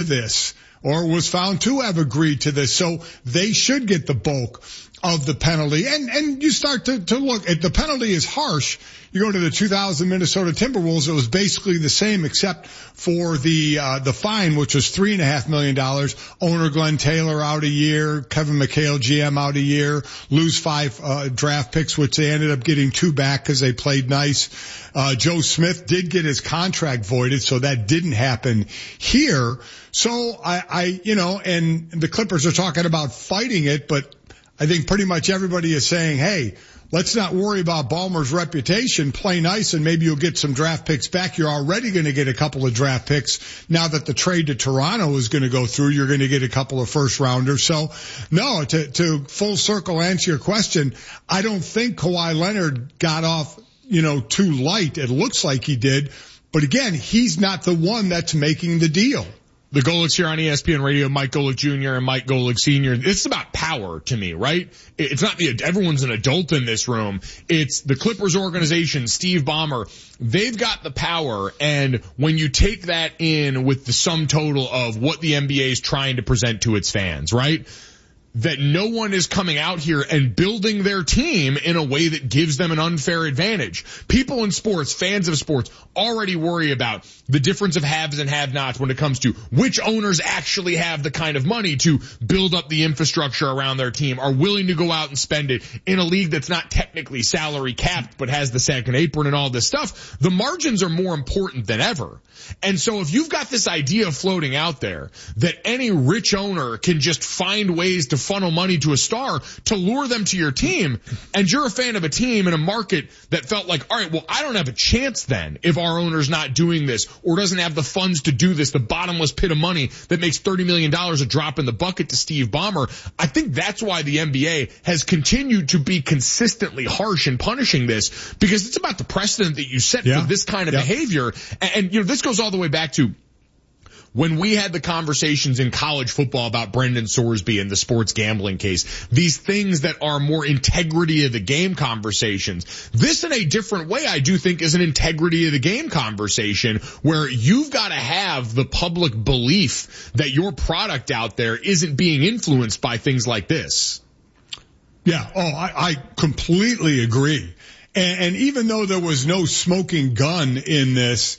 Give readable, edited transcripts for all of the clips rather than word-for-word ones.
this or was found to have agreed to this. So they should get the bulk of the penalty. And you start to look at the penalty is harsh. You go to the 2000 Minnesota Timberwolves, it was basically the same except for the fine, which was $3.5 million. Owner Glenn Taylor out a year, Kevin McHale, GM out a year, lose 5 draft picks, which they ended up getting 2 back because they played nice. Joe Smith did get his contract voided, so that didn't happen here. So and the Clippers are talking about fighting it, but I think pretty much everybody is saying, hey, let's not worry about Ballmer's reputation. Play nice and maybe you'll get some draft picks back. You're already going to get a couple of draft picks. Now that the trade to Toronto is going to go through, you're going to get a couple of first rounders. So no, to full circle answer your question, I don't think Kawhi Leonard got off, too light. It looks like he did. But again, he's not the one that's making the deal. The Golics here on ESPN Radio, Mike Golic Jr. and Mike Golic Sr. It's about power to me, right? It's not everyone's an adult in this room. It's the Clippers organization, Steve Ballmer. They've got the power, and when you take that in with the sum total of what the NBA is trying to present to its fans, right? That no one is coming out here and building their team in a way that gives them an unfair advantage. People in sports, fans of sports, already worry about the difference of haves and have-nots when it comes to which owners actually have the kind of money to build up the infrastructure around their team, are willing to go out and spend it in a league that's not technically salary capped but has the second apron and all this stuff. The margins are more important than ever. And so if you've got this idea floating out there that any rich owner can just find ways to funnel money to a star to lure them to your team, and you're a fan of a team in a market that felt like, all right, well, I don't have a chance then if our owner's not doing this or doesn't have the funds to do this, the bottomless pit of money that makes $30 million a drop in the bucket to Steve Ballmer. I think that's why the NBA has continued to be consistently harsh in punishing this, because it's about the precedent that you set for this kind of behavior. And this goes all the way back to when we had the conversations in college football about Brendan Sorsby and the sports gambling case, these things that are more integrity of the game conversations. This in a different way, I do think, is an integrity of the game conversation where you've got to have the public belief that your product out there isn't being influenced by things like this. Yeah. Oh, I completely agree. And even though there was no smoking gun in this,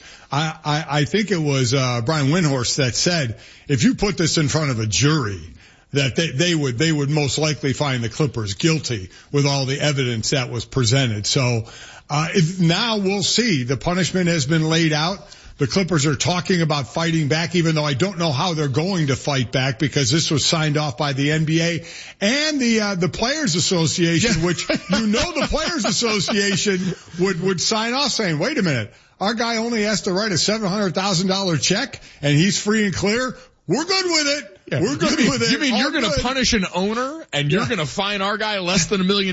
I think it was Brian Windhorst that said, if you put this in front of a jury, that they would most likely find the Clippers guilty with all the evidence that was presented. So now we'll see. The punishment has been laid out. The Clippers are talking about fighting back, even though I don't know how they're going to fight back, because this was signed off by the NBA and the Players Association, which the Players Association would sign off saying, wait a minute, our guy only has to write a $700,000 check and he's free and clear. We're good with it. Yeah. We're good with it. You mean you're going to punish an owner and you're going to fine our guy less than $1 million?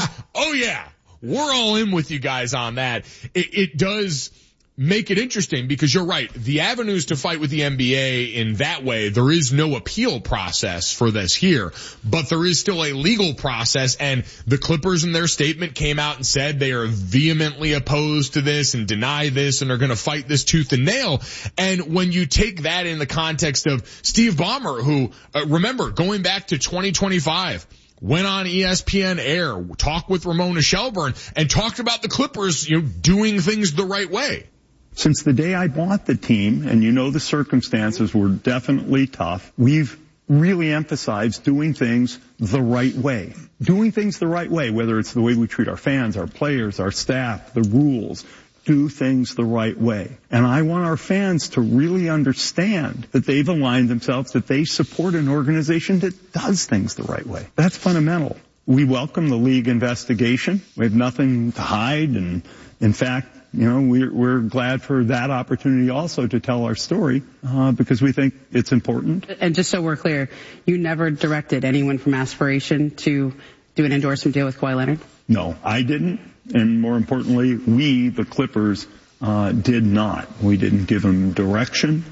Oh yeah. We're all in with you guys on that. It does make it interesting, because you're right. The avenues to fight with the NBA in that way, there is no appeal process for this here, but there is still a legal process, and the Clippers in their statement came out and said they are vehemently opposed to this and deny this and are going to fight this tooth and nail. And when you take that in the context of Steve Ballmer, who, remember, going back to 2025, went on ESPN Air, talked with Ramona Shelburne, and talked about the Clippers, doing things the right way. Since the day I bought the team, and the circumstances were definitely tough, we've really emphasized doing things the right way. Doing things the right way, whether it's the way we treat our fans, our players, our staff, the rules. Do things the right way. And I want our fans to really understand that they've aligned themselves, that they support an organization that does things the right way. That's fundamental. We welcome the league investigation. We have nothing to hide, and in fact, we're glad for that opportunity also to tell our story, because we think it's important. And just so we're clear, you never directed anyone from Aspiration to do an endorsement deal with Kawhi Leonard? No, I didn't. And more importantly, we, the Clippers, did not. We didn't give them direction.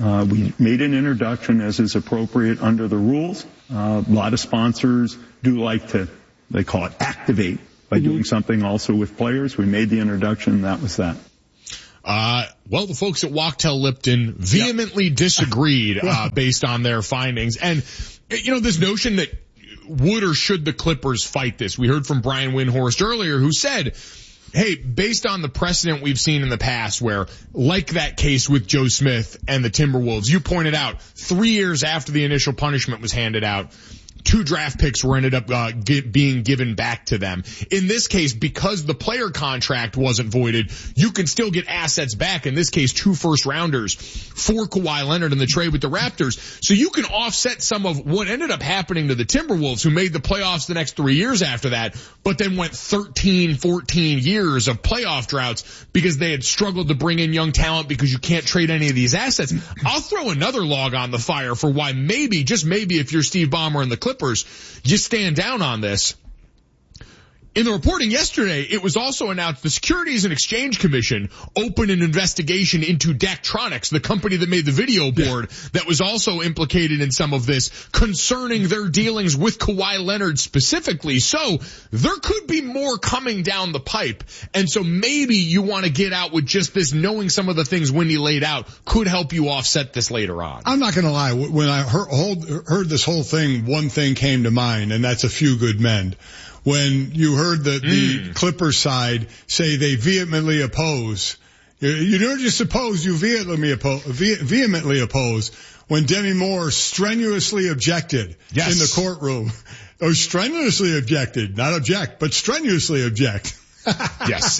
We made an introduction as is appropriate under the rules. A lot of sponsors do like to, they call it activate, by doing something also with players. We made the introduction, and that was that. Well, the folks at Wachtell Lipton vehemently disagreed, based on their findings. And, this notion that would or should the Clippers fight this? We heard from Brian Windhorst earlier, who said, hey, based on the precedent we've seen in the past where, like that case with Joe Smith and the Timberwolves, you pointed out 3 years after the initial punishment was handed out, 2 draft picks were ended up being given back to them. In this case, because the player contract wasn't voided, you can still get assets back. In this case, 2 first-rounders for Kawhi Leonard in the trade with the Raptors. So you can offset some of what ended up happening to the Timberwolves, who made the playoffs the next 3 years after that, but then went 13, 14 years of playoff droughts because they had struggled to bring in young talent because you can't trade any of these assets. I'll throw another log on the fire for why maybe, just maybe, if you're Steve Ballmer and the Clippers, you stand down on this. In the reporting yesterday, it was also announced the Securities and Exchange Commission opened an investigation into Daktronics, the company that made the video board that was also implicated in some of this, concerning their dealings with Kawhi Leonard specifically. So there could be more coming down the pipe. And so maybe you want to get out with just this, knowing some of the things Winnie laid out could help you offset this later on. I'm not going to lie. When I heard this whole thing, one thing came to mind, and that's A Few Good Men. When you heard the Clippers side say they vehemently oppose, you don't just suppose, you vehemently oppose when Demi Moore strenuously objected in the courtroom. Oh, strenuously objected, not object, but strenuously object. Yes,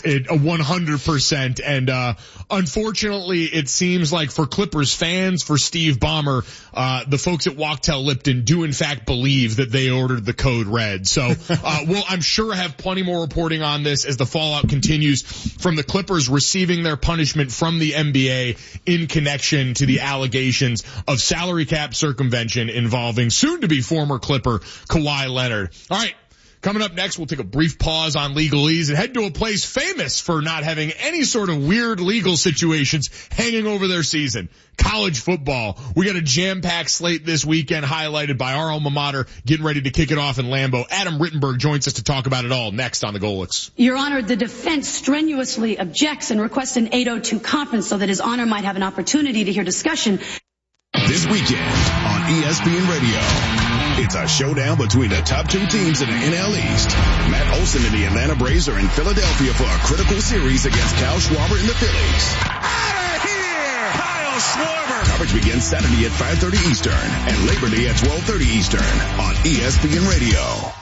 100%. And, unfortunately, it seems like for Clippers fans, for Steve Ballmer, the folks at Wachtell Lipton do in fact believe that they ordered the code red. So, we'll, I'm sure, have plenty more reporting on this as the fallout continues from the Clippers receiving their punishment from the NBA in connection to the allegations of salary cap circumvention involving soon-to-be former Clipper Kawhi Leonard. All right. Coming up next, we'll take a brief pause on legalese and head to a place famous for not having any sort of weird legal situations hanging over their season. College football. We got a jam-packed slate this weekend highlighted by our alma mater, getting ready to kick it off in Lambeau. Adam Rittenberg joins us to talk about it all next on the Golics. Your Honor, the defense strenuously objects and requests an 802 conference so that His Honor might have an opportunity to hear discussion. This weekend on ESPN Radio. It's a showdown between the top 2 teams in the NL East. Matt Olson and the Atlanta Braves are in Philadelphia for a critical series against Kyle Schwarber and the Phillies. Out of here! Kyle Schwarber! Coverage begins Saturday at 5:30 Eastern and Labor Day at 12:30 Eastern on ESPN Radio.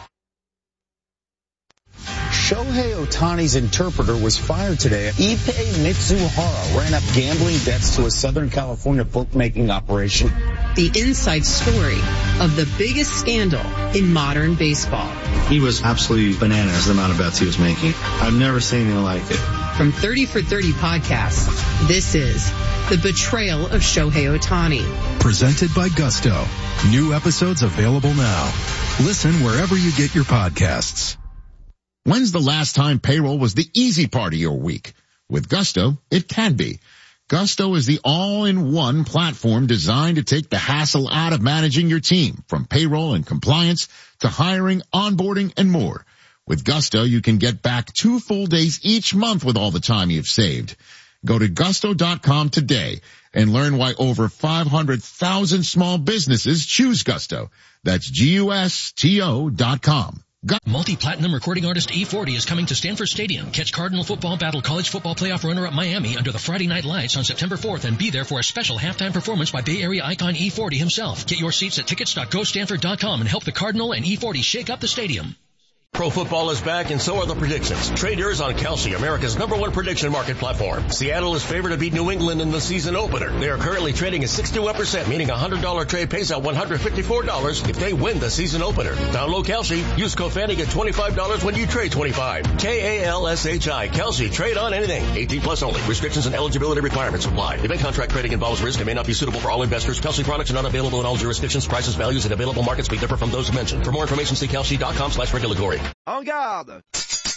Shohei Ohtani's interpreter was fired today. Ippei Mitsuhara ran up gambling debts to a Southern California bookmaking operation. The inside story of the biggest scandal in modern baseball. He was absolutely bananas the amount of bets he was making. I've never seen anything like it. From 30 for 30 podcasts, this is The Betrayal of Shohei Ohtani. Presented by Gusto. New episodes available now. Listen wherever you get your podcasts. When's the last time payroll was the easy part of your week? With Gusto, it can be. Gusto is the all-in-one platform designed to take the hassle out of managing your team, from payroll and compliance to hiring, onboarding, and more. With Gusto, you can get back 2 full days each month with all the time you've saved. Go to gusto.com today and learn why over 500,000 small businesses choose Gusto. That's GUSTO.com. Multi-platinum recording artist E40 is coming to Stanford Stadium. Catch Cardinal football battle college football playoff runner-up Miami under the Friday Night Lights on September 4th and be there for a special halftime performance by Bay Area icon E40 himself. Get your seats at tickets.gostanford.com and help the Cardinal and E40 shake up the stadium. Pro football is back and so are the predictions. Trade yours on Kalshi, America's #1 prediction market platform. Seattle is favored to beat New England in the season opener. They are currently trading at 61%, meaning a $100 trade pays out $154 if they win the season opener. Download Kalshi. Use code FANNY, get $25 when you trade $25. Kalshi. Kalshi. Trade on anything. 18 plus only. Restrictions and eligibility requirements apply. Event contract trading involves risk and may not be suitable for all investors. Kalshi products are not available in all jurisdictions. Prices, values, and available markets may differ from those mentioned. For more information, see Kalshi.com/regulatory. En garde!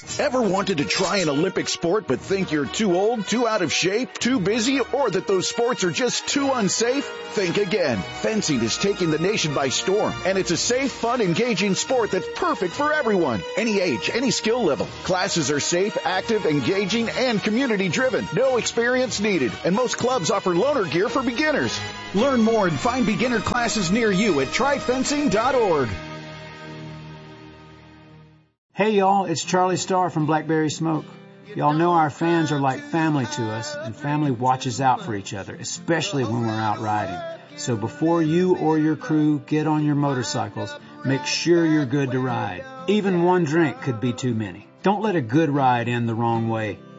Ever wanted to try an Olympic sport but think you're too old, too out of shape, too busy, or that those sports are just too unsafe? Think again. Fencing is taking the nation by storm, and it's a safe, fun, engaging sport that's perfect for everyone. Any age, any skill level. Classes are safe, active, engaging, and community-driven. No experience needed, and most clubs offer loaner gear for beginners. Learn more and find beginner classes near you at tryfencing.org. Hey y'all, it's Charlie Starr from Blackberry Smoke. Y'all know our fans are like family to us, and family watches out for each other, especially when we're out riding. So before you or your crew get on your motorcycles, make sure you're good to ride. Even one drink could be too many. Don't let a good ride end the wrong way.